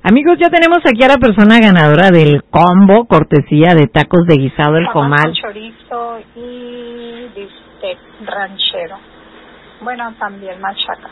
Amigos, ya tenemos aquí a la persona ganadora del combo, cortesía de tacos de guisado El Comal. Chorizo y bistec ranchero. Bueno, también machaca.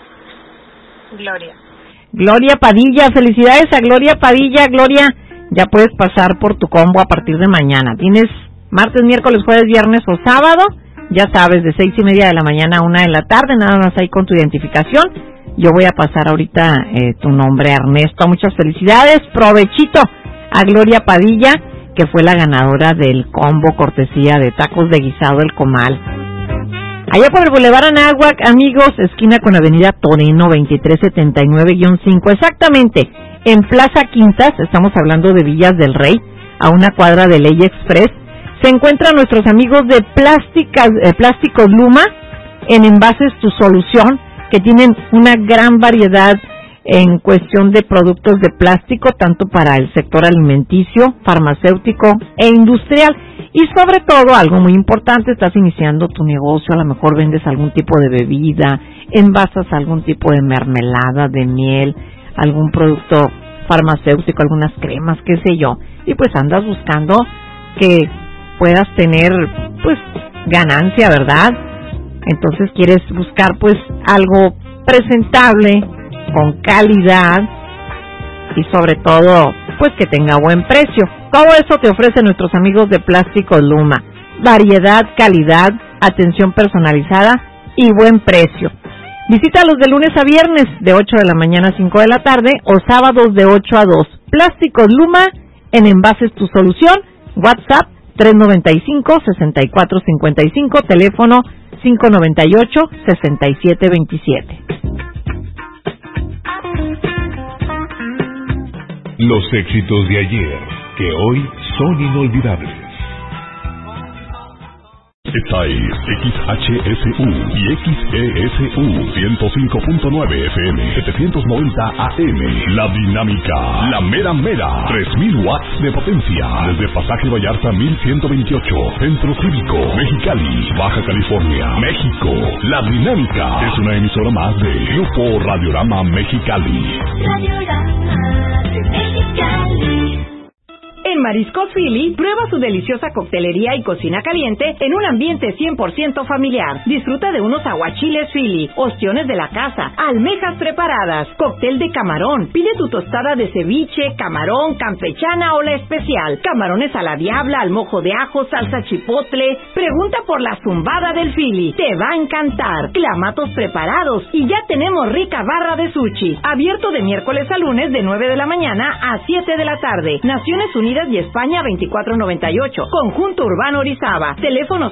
Gloria Padilla, felicidades a Gloria Padilla. Gloria, ya puedes pasar por tu combo a partir de mañana. Tienes martes, miércoles, jueves, viernes o sábado. Ya sabes, de 6:30 de la mañana a 1 de la tarde, nada más ahí con tu identificación. Yo voy a pasar ahorita tu nombre, Ernesto. Muchas felicidades. Provechito a Gloria Padilla, que fue la ganadora del combo cortesía de tacos de guisado El Comal. Allá por el Boulevard Anáhuac, amigos, esquina con Avenida Toreno, 2379-5. Exactamente, en Plaza Quintas, estamos hablando de Villas del Rey, a una cuadra de Ley Express, se encuentran nuestros amigos de Plásticos Luma, en Envases Tu Solución, que tienen una gran variedad en cuestión de productos de plástico, tanto para el sector alimenticio, farmacéutico e industrial. Y sobre todo, algo muy importante, estás iniciando tu negocio, a lo mejor vendes algún tipo de bebida, envasas algún tipo de mermelada, de miel, algún producto farmacéutico, algunas cremas, qué sé yo, y pues andas buscando que puedas tener, pues, ganancia, ¿verdad? Entonces quieres buscar pues algo presentable, con calidad y sobre todo pues que tenga buen precio. Todo eso te ofrecen nuestros amigos de Plásticos Luma. Variedad, calidad, atención personalizada y buen precio. Visítalos de lunes a viernes de 8 de la mañana a 5 de la tarde o sábados de 8 a 2. Plásticos Luma en Envases Tu Solución. WhatsApp 395-6455, teléfono 598-6727. Los éxitos de ayer, que hoy son inolvidables. Esta es XHSU y XESU 105.9 FM, 790 AM. La dinámica, la mera mera, 3000 watts de potencia. Desde Pasaje Vallarta 1128, Centro Cívico, Mexicali, Baja California, México. La dinámica es una emisora más de Grupo Radiorama Mexicali. En Mariscos Philly, prueba su deliciosa coctelería y cocina caliente en un ambiente 100% familiar. Disfruta de unos aguachiles Philly, ostiones de la casa, almejas preparadas, cóctel de camarón. Pide tu tostada de ceviche, camarón, campechana o la especial. Camarones a la diabla, al mojo de ajo, salsa chipotle. Pregunta por la zumbada del Philly. Te va a encantar. Clamatos preparados y ya tenemos rica barra de sushi. Abierto de miércoles a lunes de 9 de la mañana a 7 de la tarde. Naciones Unidas y España 2498. Conjunto Urbano Orizaba. Teléfono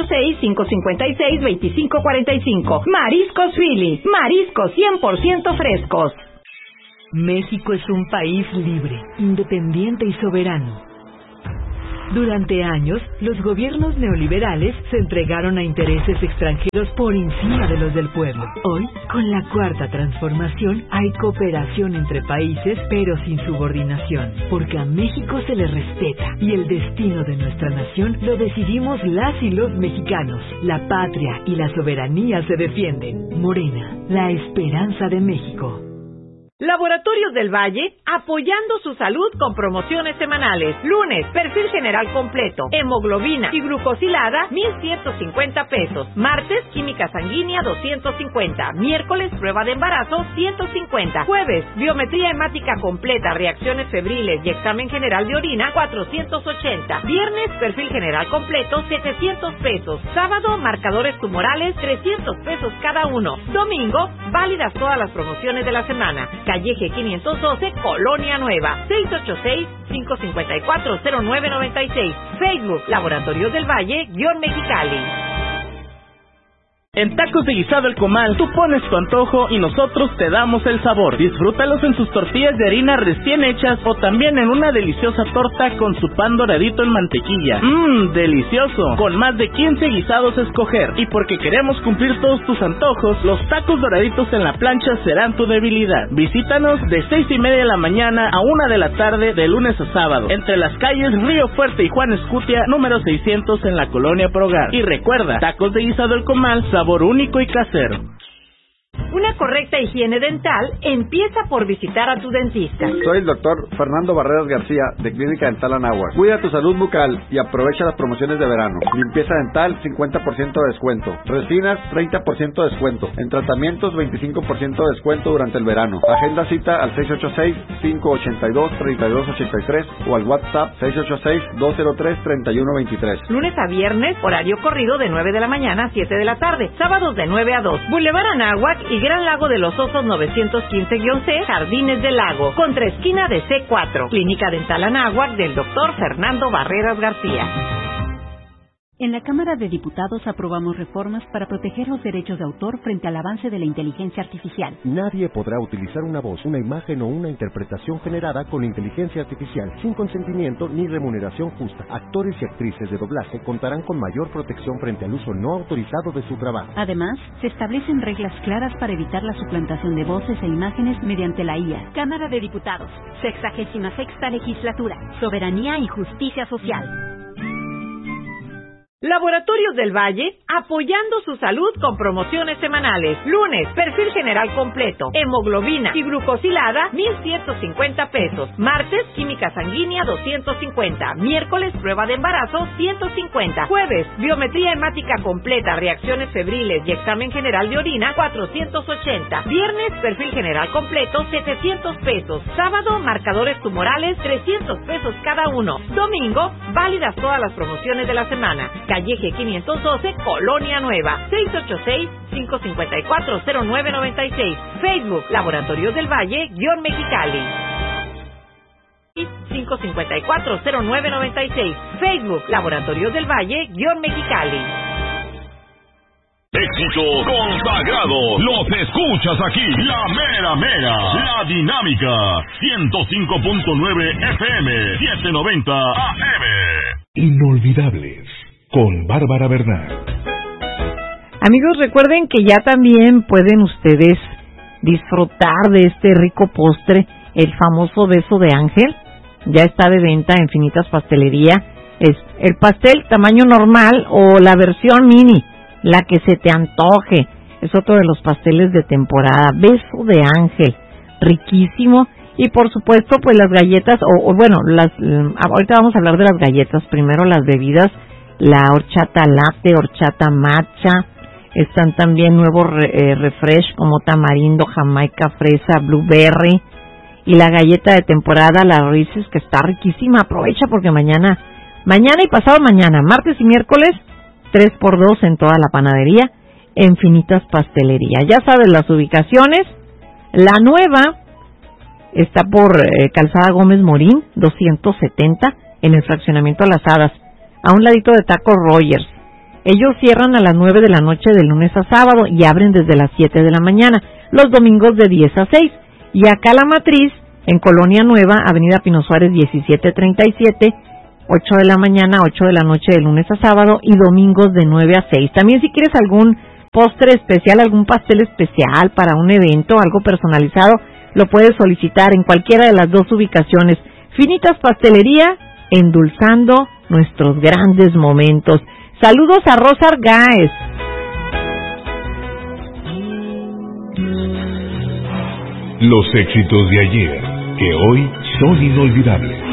686-556-2545. Mariscos Philly. Mariscos 100% frescos. México es un país libre, independiente y soberano. Durante años, los gobiernos neoliberales se entregaron a intereses extranjeros por encima de los del pueblo. Hoy, con la Cuarta Transformación, hay cooperación entre países, pero sin subordinación, porque a México se le respeta y el destino de nuestra nación lo decidimos las y los mexicanos. La patria y la soberanía se defienden. Morena, la esperanza de México. Laboratorios del Valle, apoyando su salud con promociones semanales. Lunes, perfil general completo, hemoglobina y glucosilada, 1,150 pesos. Martes, química sanguínea, 250. Miércoles, prueba de embarazo, 150. Jueves, biometría hemática completa, reacciones febriles y examen general de orina, 480. Viernes, perfil general completo, 700 pesos. Sábado, marcadores tumorales, 300 pesos cada uno. Domingo, válidas todas las promociones de la semana. Calleje 512, Colonia Nueva, 686-554-0996. Facebook, Laboratorios del Valle, _Mexicali. En Tacos de Guisado El Comal, tú pones tu antojo y nosotros te damos el sabor. Disfrútalos en sus tortillas de harina recién hechas o también en una deliciosa torta con su pan doradito en mantequilla. Delicioso. Con más de 15 guisados a escoger. Y porque queremos cumplir todos tus antojos, los tacos doraditos en la plancha serán tu debilidad. Visítanos de 6:30 de la mañana a 1 de la tarde de lunes a sábado, entre las calles Río Fuerte y Juan Escutia, número 600 en la Colonia Progar. Y recuerda, Tacos de Guisado El Comal, sabor único y casero. Una correcta higiene dental empieza por visitar a tu dentista. Soy el doctor Fernando Barreras García, de Clínica Dental Anáhuac. Cuida tu salud bucal y aprovecha las promociones de verano. Limpieza dental, 50% de descuento. Resinas, 30% de descuento. En tratamientos, 25% de descuento durante el verano. Agenda cita al 686-582-3283 o al WhatsApp 686-203-3123. Lunes a viernes, horario corrido de 9 de la mañana a 7 de la tarde. Sábados de 9 a 2. Boulevard Anáhuac y Gran Lago de los Osos 915-C, Jardines del Lago. Contraesquina de C4. Clínica Dental Anáhuac del doctor Fernando Barreras García. En la Cámara de Diputados aprobamos reformas para proteger los derechos de autor frente al avance de la inteligencia artificial. Nadie podrá utilizar una voz, una imagen o una interpretación generada con inteligencia artificial sin consentimiento ni remuneración justa. Actores y actrices de doblaje contarán con mayor protección frente al uso no autorizado de su trabajo. Además, se establecen reglas claras para evitar la suplantación de voces e imágenes mediante la IA. Cámara de Diputados, 66ª Legislatura, Soberanía y Justicia Social. Laboratorios del Valle, apoyando su salud con promociones semanales. Lunes, perfil general completo, hemoglobina y glucosilada, 1,150 pesos. Martes, química sanguínea, 250. Miércoles, prueba de embarazo, 150. Jueves, biometría hemática completa, reacciones febriles y examen general de orina, 480. Viernes, perfil general completo, 700 pesos. Sábado, marcadores tumorales, 300 pesos cada uno. Domingo, válidas todas las promociones de la semana. Calle G 512, Colonia Nueva, 686-554-0996. Facebook, Laboratorios del Valle, _Mexicali. 554-0996. Facebook, Laboratorios del Valle, _Mexicali. Éxito consagrado, los escuchas aquí, la mera mera, la dinámica, 105.9 FM, 790 AM. Inolvidables, con Bárbara Bernal. Amigos, recuerden que ya también pueden ustedes disfrutar de este rico postre, el famoso beso de ángel. Ya está de venta en Finitas Pastelería. Es el pastel tamaño normal o la versión mini, la que se te antoje. Es otro de los pasteles de temporada. Beso de ángel, riquísimo. Y por supuesto, pues las galletas, ahorita vamos a hablar de las galletas. Primero las bebidas, la horchata latte, horchata matcha. Están también nuevos refresh como tamarindo, jamaica, fresa, blueberry. Y la galleta de temporada, la Reese's, que está riquísima. Aprovecha porque mañana y pasado mañana, martes y miércoles, 3x2 en toda la panadería, en Finitas Pastelería. Ya sabes las ubicaciones. La nueva está por Calzada Gómez Morín, 270, en el fraccionamiento Las Hadas, a un ladito de Taco Rogers. Ellos cierran a las 9 de la noche de lunes a sábado y abren desde las 7 de la mañana, los domingos de 10 a 6. Y acá la matriz, en Colonia Nueva, Avenida Pino Suárez 1737, 8 de la mañana, 8 de la noche de lunes a sábado y domingos de 9 a 6. También si quieres algún postre especial, algún pastel especial para un evento, algo personalizado, lo puedes solicitar en cualquiera de las dos ubicaciones. Finitas Pastelería, endulzando nuestros grandes momentos. Saludos a Rosa Argáez. Los éxitos de ayer, que hoy son inolvidables.